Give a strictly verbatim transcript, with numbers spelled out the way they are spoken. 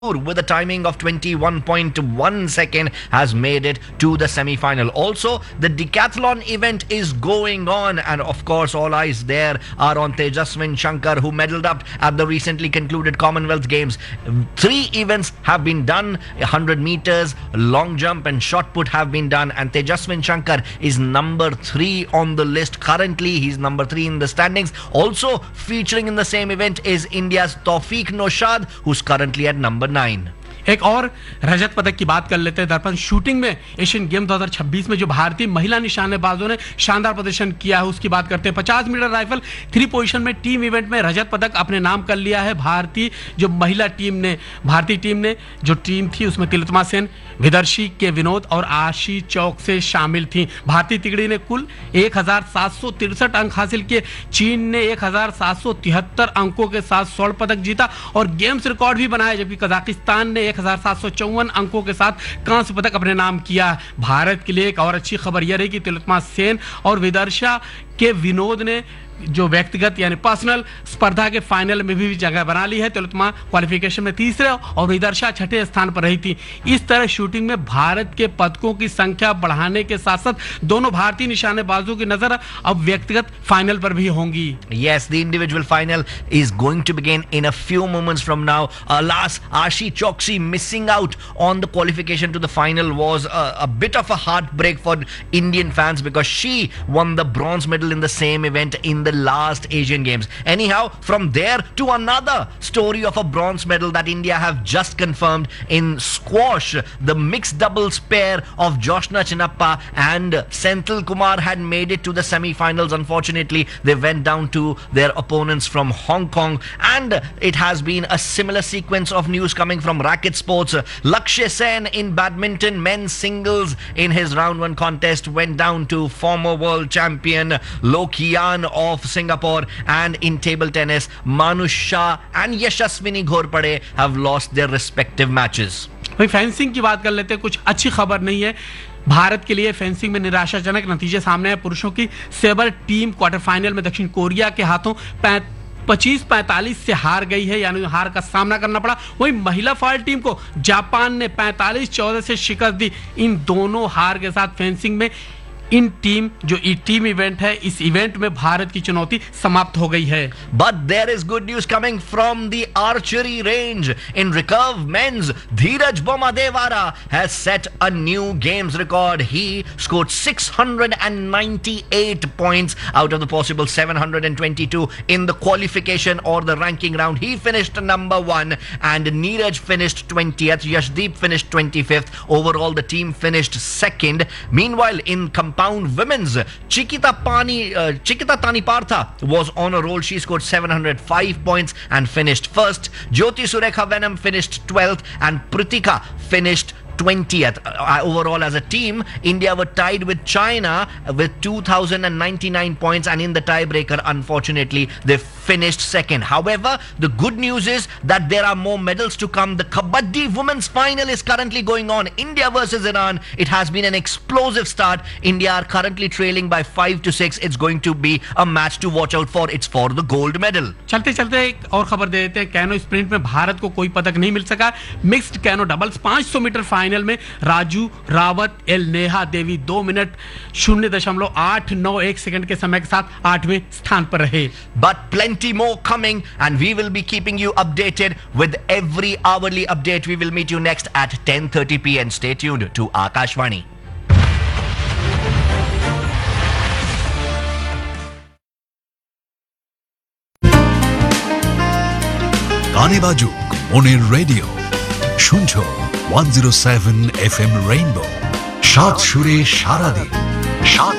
with a timing of twenty-one point one second has made it to the semi-final. Also, the decathlon event is going on, and of course all eyes there are on Tejaswin Shankar, who medaled up at the recently concluded Commonwealth Games. Three events have been done: one hundred meters, long jump and shot put have been done, and Tejaswin Shankar is number three on the list. Currently he's number three in the standings. Also featuring in the same event is India's Tawfiq Noshad, who's currently at number nine. एक और रजत पदक की बात कर लेते हैं दर्पण। Shooting में एशियन गेम दो हज़ार छब्बीस में जो भारतीय महिला निशानेबाजों ने शानदार प्रदर्शन किया है उसकी बात करते हैं। पचास मीटर राइफल थ्री पोजीशन में टीम इवेंट में रजत पदक अपने नाम कर लिया है। भारतीय जो महिला टीम ने भारतीय टीम ने जो टीम थी उसमें तिलोत्तमा सेन, विदर्शी के विनोद और आशी चौक से शामिल थी। भारतीय तिगड़ी ने कुल एक हजार सात सौ तिरसठ अंक हासिल किए। चीन ने एक हजार सात सौ तिहत्तर अंकों के साथ स्वर्ण पदक जीता और गेम्स रिकॉर्ड भी बनाया, जबकि कजाकिस्तान ने एक हजार सात सौ चौवन अंकों के साथ कांस्य पदक अपने नाम किया। भारत के लिए एक और अच्छी खबर यह रही कि तिलोत्तमा सेन और विदर्शा के विनोद ने जो व्यक्तिगत यानी पर्सनल स्पर्धा के फाइनल में भी जगह बना ली है। तिलोत्तमा क्वालिफिकेशन में तीसरे और विदर्शा छठे स्थान पर रही थी। इस तरह शूटिंग में भारत के पदकों की संख्या बढ़ाने के साथ साथ दोनों भारतीय निशानेबाजों की नजर अब व्यक्तिगत फाइनल पर भी होंगी। Yes, the individual final is going to begin in a few moments from now. Alas, Ashi Choksi missing out on the qualification to the final was a, a bit of a heartbreak for Indian fans, because she won the bronze medal in the same event in the last Asian Games. Anyhow, from there to another story of a bronze medal that India have just confirmed in squash. The mixed doubles pair of Joshna Chinnappa and Senthil Kumar had made it to the semi-finals. Unfortunately, they went down to their opponents from Hong Kong, and it has been a similar sequence of news coming from racket sports. Lakshya Sen in badminton men's singles in his round one contest went down to former world champion Loh Kian of Singapore, and in table tennis Manu Shah and Yashaswini Ghorpade have lost their respective matches. भाई fencing की बात कर लेते हैं। कुछ अच्छी खबर नहीं है भारत के लिए। फेंसिंग में निराशाजनक नतीजे सामने आए। पुरुषों की सेबर टीम क्वार्टर फाइनल में दक्षिण कोरिया के हाथों पच्चीस पैंतालीस से हार गई है, यानी हार का सामना करना पड़ा। वहीं महिला फाइल टीम को जापान ने पैंतालीस चौदह से शिकस्त दी। इन दोनों हार के साथ फेंसिंग में इन टीम जो टीम इवेंट है, इस इवेंट में भारत की चुनौती समाप्त हो गई है। But there is good news coming from the archery range. In recurve men's, Dheeraj Bommadewara has set a new games record. He scored six hundred ninety-eight points out of the possible seven hundred twenty-two in the qualification or the ranking round. He finished number one, and Neeraj finished twentieth. Yashdeep finished twenty-fifth. Overall, the team finished second. Meanwhile, in compound women's, Chikita Pani, uh, Chikita Tani Partha was on a roll. She scored seven hundred five points and finished first. Jyoti Surekha Venom finished twelfth, and Pritika finished twentieth. Uh, overall, as a team, India were tied with China with two thousand ninety-nine points, and in the tiebreaker, unfortunately, they finished second. However, the good news is that there are more medals to come. The Kabaddi women's final is currently going on. India versus Iran. It has been an explosive start. India are currently trailing by five to six. It's going to be a match to watch out for. It's for the gold medal. चलते चलते एक और खबर दे देते हैं। Canoe sprint में भारत को कोई पदक नहीं मिल सका। मिक्स्ड कैनो डबल्स पाँच सौ मीटर फाइनल में राजू रावत एल नेहा देवी दो मिनट शून्य दशमलव आठ नौ एक सेकंड के समय के साथ आठवें स्थान पर रहे। But plenty more coming, and we will be keeping you updated with every hourly update. We will meet you next at ten thirty p m. Stay tuned to Akashvani. গানে বাজুক মনের রেডিও, শুনছো one oh seven F M rainbow, সাত সুরে সারাদিন, সাত